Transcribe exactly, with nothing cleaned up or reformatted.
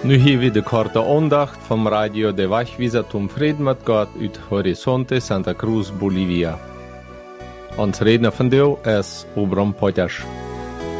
Nu hier weer de korte aandacht van Radio de Wegweiser zum Frieden mit Gott uit Horizonte Santa Cruz, Bolivia. Ons redner van deel is Obram Potters.